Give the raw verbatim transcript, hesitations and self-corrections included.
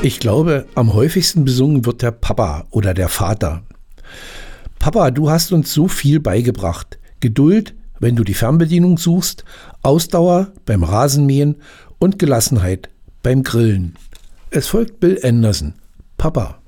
Ich glaube, am häufigsten besungen wird der Papa oder der Vater. Papa, du hast uns so viel beigebracht. Geduld, wenn du die Fernbedienung suchst, Ausdauer beim Rasenmähen und Gelassenheit beim Grillen. Es folgt Bill Anderson. Papa.